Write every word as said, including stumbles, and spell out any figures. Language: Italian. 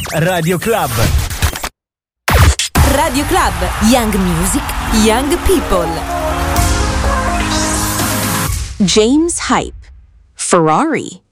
Radio Club. Radio Club. Young Music, Young People. James Hype, Ferrari.